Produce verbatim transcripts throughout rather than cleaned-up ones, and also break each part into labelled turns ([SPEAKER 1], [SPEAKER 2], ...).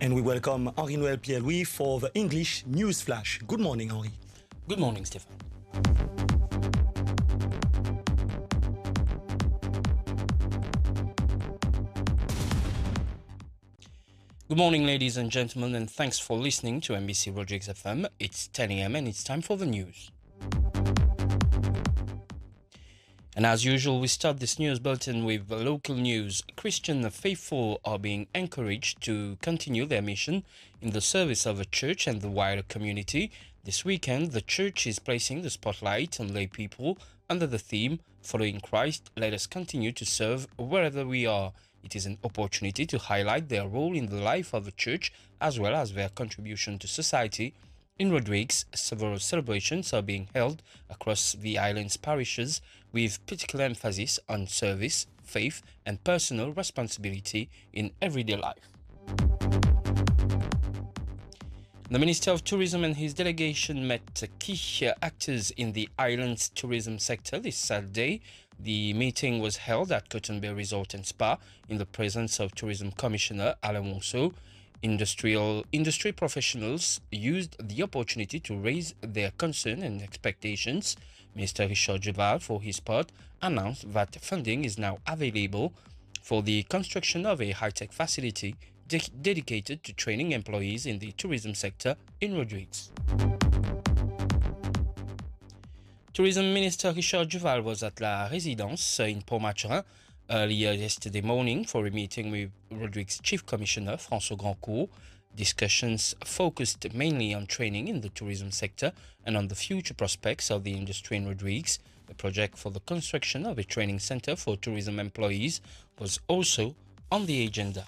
[SPEAKER 1] And we welcome Henri-Noël Pierre-Louis for the English News Flash. Good morning, Henri.
[SPEAKER 2] Good morning, Stefan. Good morning, ladies and gentlemen, and thanks for listening to M B C Rodrigues F M. It's ten a m and it's time for the news. And as usual, we start this news bulletin with local news. Christian faithful are being encouraged to continue their mission in the service of the church and the wider community. This weekend, the church is placing the spotlight on lay people under the theme, Following Christ, let us continue to serve wherever we are. It is an opportunity to highlight their role in the life of the church as well as their contribution to society. In Rodrigues, several celebrations are being held across the island's parishes with particular emphasis on service, faith and personal responsibility in everyday life. The Minister of Tourism and his delegation met key actors in the island's tourism sector this Saturday. The meeting was held at Cotton Bay Resort and Spa in the presence of Tourism Commissioner Alain Monceau. Industrial industry professionals used the opportunity to raise their concern and expectations. Minister Richard Duval, for his part, announced that funding is now available for the construction of a high-tech facility de dedicated to training employees in the tourism sector in Rodrigues. Tourism Minister Richard Duval was at La Résidence in Port-Mathurin earlier yesterday morning for a meeting with Rodrigues Chief Commissioner François Grandcourt. Discussions focused mainly on training in the tourism sector and on the future prospects of the industry in Rodrigues. The project for the construction of a training center for tourism employees was also on the agenda.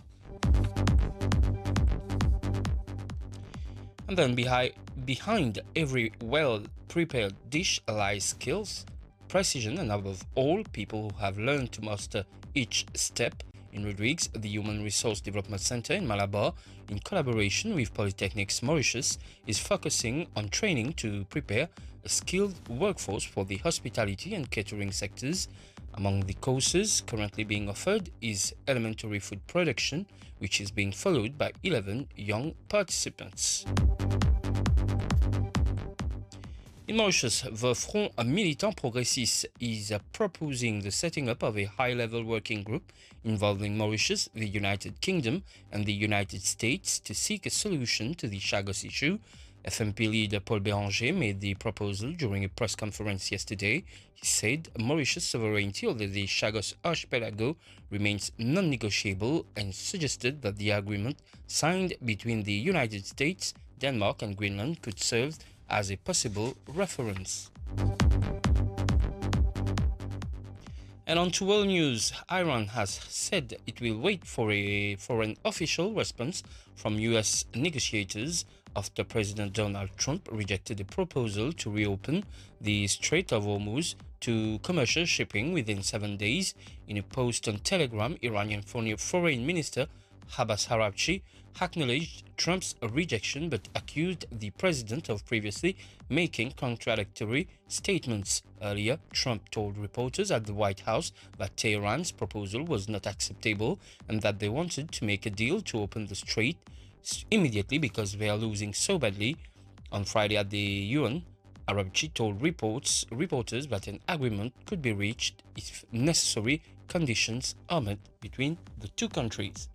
[SPEAKER 2] And then behind, behind every well-prepared dish lies skills, precision, and above all, people who have learned to master each step. In Rodrigues, the Human Resource Development Center in Malabar, in collaboration with Polytechnics Mauritius, is focusing on training to prepare a skilled workforce for the hospitality and catering sectors. Among the courses currently being offered is elementary food production, which is being followed by eleven young participants. In Mauritius, the Front Militant Progressiste is uh, proposing the setting up of a high-level working group involving Mauritius, the United Kingdom and the United States to seek a solution to the Chagos issue. F M P leader Paul Béranger made the proposal during a press conference yesterday. He said Mauritius' sovereignty over the Chagos archipelago remains non-negotiable and suggested that the agreement signed between the United States, Denmark and Greenland could serve as a possible reference. And on to world news, Iran has said it will wait for a for an official response from U S negotiators after President Donald Trump rejected a proposal to reopen the Strait of Hormuz to commercial shipping within seven days. In a post on Telegram, Iranian Foreign Minister Abbas Araghchi acknowledged Trump's rejection but accused the president of previously making contradictory statements. Earlier, Trump told reporters at the White House that Tehran's proposal was not acceptable and that they wanted to make a deal to open the strait immediately because they are losing so badly. On Friday at the U N, Araghchi told reports, reporters that an agreement could be reached if necessary conditions are met between the two countries.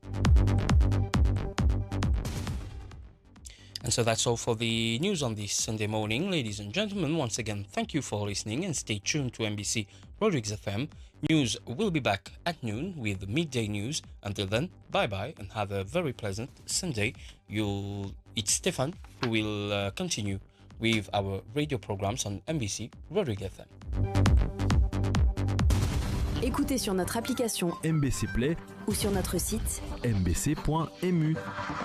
[SPEAKER 2] And so that's all for the news on this Sunday morning. Ladies and gentlemen, once again, thank you for listening and stay tuned to M B C Rodrigues F M. News will be back at noon with midday news. Until then, bye-bye and have a very pleasant Sunday. You'll, it's Stefan who will uh, continue with our radio programs on M B C Rodrigues F M.
[SPEAKER 3] Écoutez sur notre application
[SPEAKER 4] M B C Play
[SPEAKER 3] ou sur notre site
[SPEAKER 4] m b c point m u.